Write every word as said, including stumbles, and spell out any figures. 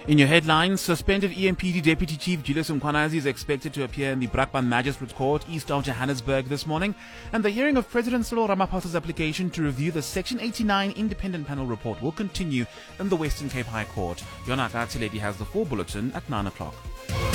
In your headlines, suspended E M P D Deputy Chief Julius Mkhwanazi is expected to appear in the Brakpan Magistrates Court east of Johannesburg this morning, and the hearing of President Cyril Ramaphosa's application to review the Section eighty-nine Independent Panel report will continue in the Western Cape High Court. Yonaka Tshiledi has the full bulletin at nine o'clock.